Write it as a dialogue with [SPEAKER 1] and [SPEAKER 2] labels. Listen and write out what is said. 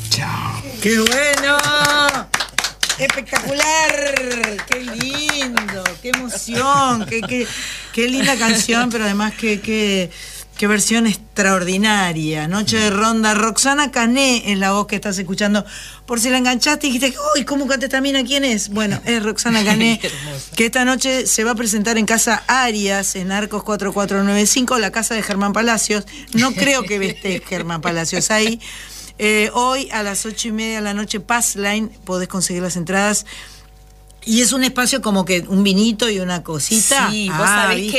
[SPEAKER 1] Chao.
[SPEAKER 2] ¡Qué bueno! ¡Espectacular! ¡Qué lindo! ¡Qué emoción! ¡Qué linda canción! Pero además, qué versión extraordinaria. Noche de ronda. Roxana Cané es la voz que estás escuchando. Por si la enganchaste y dijiste, uy, ¿cómo canta esta mina? ¿Quién es? Bueno, es Roxana Cané, que esta noche se va a presentar en Casa Arias, en Arcos 4495, la casa de Germán Palacios. No creo que esté Germán Palacios ahí. Hoy a las 8:30 de la noche, Passline, podés conseguir las entradas. Y es un espacio como que un vinito y una cosita.
[SPEAKER 3] Sí, vos sabés que